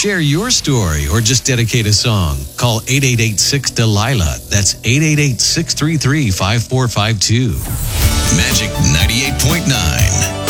Share your story or just dedicate a song. Call 888-6-DELILA. That's 888-633-5452. Magic 98.9.